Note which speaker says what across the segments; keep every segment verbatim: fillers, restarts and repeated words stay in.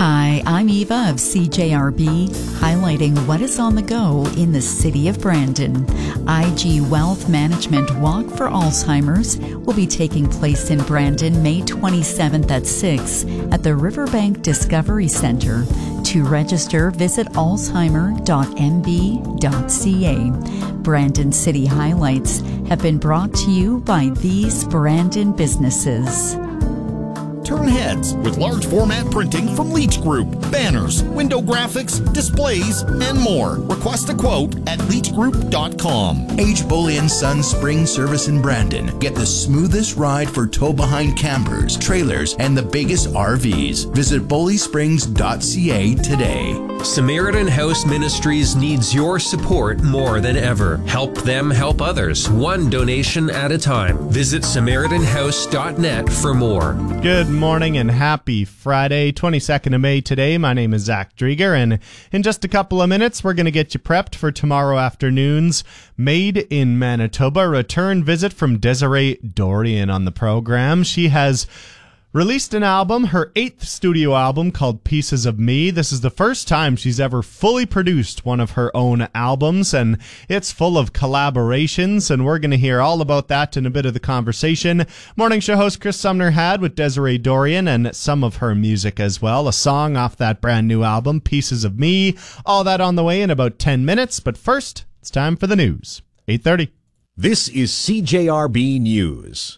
Speaker 1: Hi, I'm Eva of C J R B, highlighting what is on the go in the city of Brandon. I G Wealth Management Walk for Alzheimer's will be taking place in Brandon May twenty-seventh at six at the Riverbank Discovery Center. To register, visit alzheimer dot m b dot c a. Brandon City Highlights have been brought to you by these Brandon businesses.
Speaker 2: Turn heads with large format printing from Leach Group. Banners, window graphics, displays, and more. Request a quote at leach group dot com.
Speaker 3: H. Bully and Son Spring Service in Brandon. Get the smoothest ride for tow-behind campers, trailers, and the biggest R Vs. Visit bully springs dot c a today.
Speaker 4: Samaritan House Ministries needs your support more than ever. Help them help others, one donation at a time. Visit samaritan house dot net for more.
Speaker 5: Good morning and happy Friday, twenty-second of May today. My name is Zach Drieger, and in just a couple of minutes, we're going to get you prepped for tomorrow afternoon's Made in Manitoba return visit from Desiree Dorian on the program. She has released an album, her eighth studio album called Pieces of Me. This is the first time she's ever fully produced one of her own albums, and it's full of collaborations, and we're going to hear all about that in a bit of the conversation Morning Show host Chris Sumner had with Desiree Dorian and some of her music as well, a song off that brand new album, Pieces of Me. All that on the way in about ten minutes, but first, it's time for the news. eight thirty.
Speaker 6: This is C J R B News.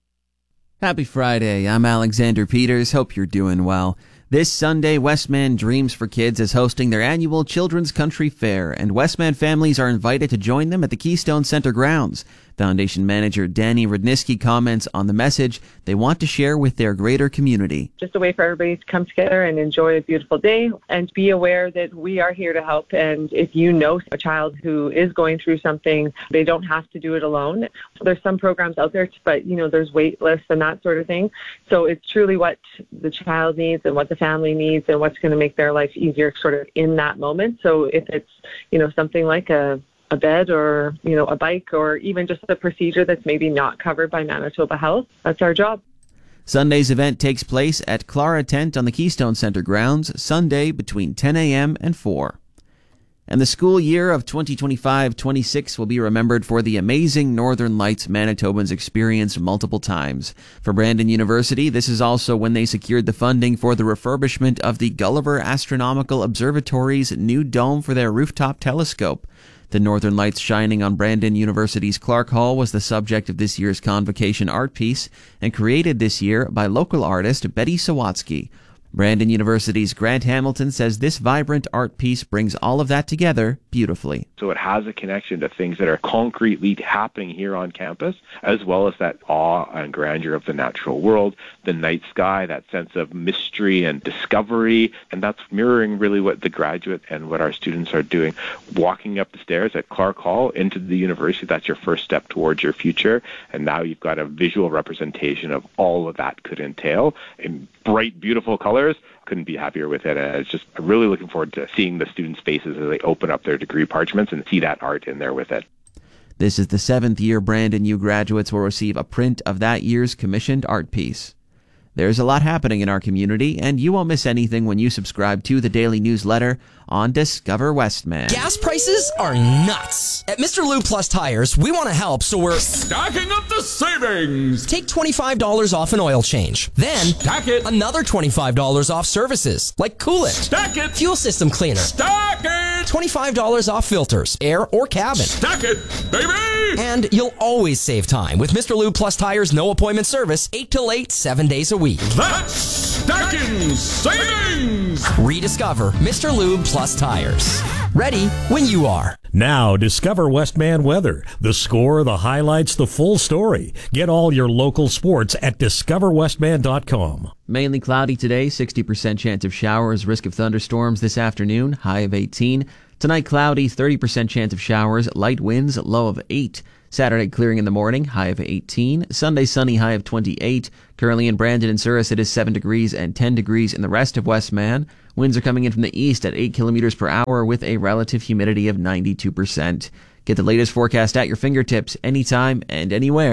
Speaker 7: Happy Friday. I'm Alexander Peters. Hope you're doing well. This Sunday, Westman Dreams for Kids is hosting their annual Children's Country Fair, and Westman families are invited to join them at the Keystone Center grounds. Foundation manager Danny Rudnisky comments on the message they want to share with their greater community.
Speaker 8: Just a way for everybody to come together and enjoy a beautiful day and be aware that we are here to help. And if you know a child who is going through something, they don't have to do it alone. There's some programs out there, but you know, there's wait lists and that sort of thing. So it's truly what the child needs and what the family needs and what's going to make their life easier sort of in that moment. So if it's, you know, something like a a bed or, you know, a bike or even just a procedure that's maybe not covered by Manitoba Health, that's our job.
Speaker 7: Sunday's event takes place at Clara Tent on the Keystone Center grounds, Sunday between ten a.m. and four. And the school year of twenty twenty-five twenty-six will be remembered for the amazing Northern Lights Manitobans experienced multiple times. For Brandon University, this is also when they secured the funding for the refurbishment of the Gulliver Astronomical Observatory's new dome for their rooftop telescope. The Northern Lights shining on Brandon University's Clark Hall was the subject of this year's convocation art piece and created this year by local artist Betty Sawatsky. Brandon University's Grant Hamilton says this vibrant art piece brings all of that together beautifully.
Speaker 9: So it has a connection to things that are concretely happening here on campus, as well as that awe and grandeur of the natural world, the night sky, that sense of mystery and discovery, and that's mirroring really what the graduate and what our students are doing. Walking up the stairs at Clark Hall into the university, that's your first step towards your future, and now you've got a visual representation of all of that could entail in bright, beautiful colors. Couldn't be happier with it. And it's just I'm really looking forward to seeing the students' faces as they open up their degree parchments and see that art in there with it.
Speaker 7: This is the seventh year Brandon U graduates will receive a print of that year's commissioned art piece. There's a lot happening in our community, and you won't miss anything when you subscribe to the daily newsletter on Discover Westman.
Speaker 10: Gas prices are nuts. At Mister Lube Plus Tires, we want to help, so we're
Speaker 11: stacking up the savings.
Speaker 10: Take twenty-five dollars off an oil change. Then
Speaker 11: stack it.
Speaker 10: Another twenty-five dollars off services, like coolant.
Speaker 11: Stack it.
Speaker 10: Fuel system cleaner.
Speaker 11: Stack it.
Speaker 10: twenty-five dollars off filters, air or cabin.
Speaker 11: Stack it, baby.
Speaker 10: And you'll always save time with Mister Lube Plus Tires no appointment service, eight till eight, seven days a week.
Speaker 11: That's stacking savings.
Speaker 10: Rediscover Mister Lube Plus Tires. Ready when you are.
Speaker 12: Now, discover Westman weather. The score, the highlights, the full story. Get all your local sports at discover westman dot com.
Speaker 7: Mainly cloudy today, sixty percent chance of showers, risk of thunderstorms this afternoon, high of eighteen. Tonight, cloudy, thirty percent chance of showers, light winds, low of eight. Saturday, clearing in the morning, high of eighteen. Sunday, sunny, high of twenty-eight. Currently in Brandon and Souris, it is seven degrees and ten degrees in the rest of Westman. Winds are coming in from the east at eight kilometers per hour with a relative humidity of ninety-two percent. Get the latest forecast at your fingertips anytime and anywhere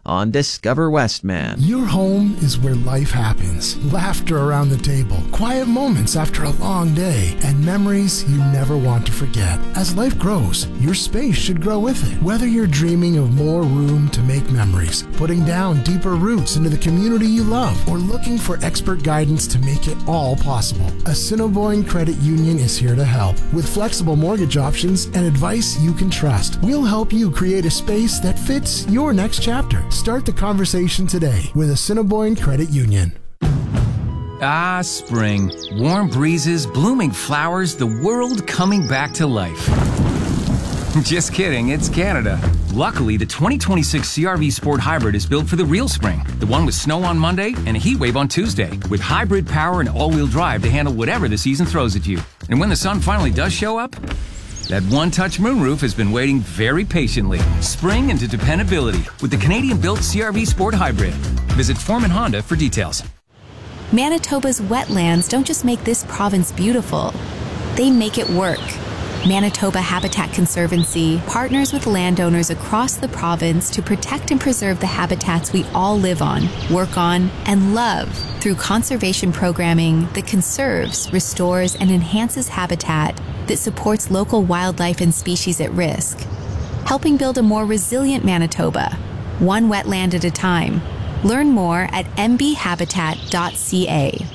Speaker 7: on Discover Westman.
Speaker 13: Your home is where life happens. Laughter around the table, quiet moments after a long day, and memories you never want to forget. As life grows, your space should grow with it. Whether you're dreaming of more room to make memories, putting down deeper roots into the community you love, or looking for expert guidance to make it all possible, Assiniboine Credit Union is here to help. With flexible mortgage options and advice you can trust, we'll help you create a space that fits your next chapter. Start the conversation today with Assiniboine Credit Union.
Speaker 14: Ah, spring. Warm breezes, blooming flowers, the world coming back to life. Just kidding, it's Canada. Luckily, the twenty twenty-six C R V Sport Hybrid is built for the real spring. The one with snow on Monday and a heat wave on Tuesday, with hybrid power and all-wheel drive to handle whatever the season throws at you. And when the sun finally does show up, that one-touch moonroof has been waiting very patiently. Spring into dependability with the Canadian-built C R V Sport Hybrid. Visit Foreman Honda for details.
Speaker 15: Manitoba's wetlands don't just make this province beautiful, they make it work. Manitoba Habitat Conservancy partners with landowners across the province to protect and preserve the habitats we all live on, work on, and love through conservation programming that conserves, restores, and enhances habitat that supports local wildlife and species at risk, helping build a more resilient Manitoba, one wetland at a time. Learn more at m b habitat dot c a.